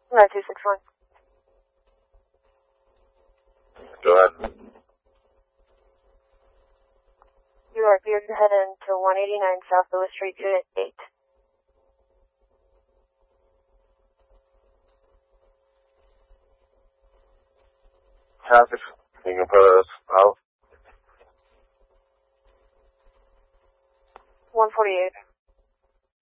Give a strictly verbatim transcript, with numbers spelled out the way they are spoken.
nine two six one. Go ahead. You are cleared to head into one eighty-nine South Lewis Street, Unit eight. Copy. You can put us out. one forty-eight.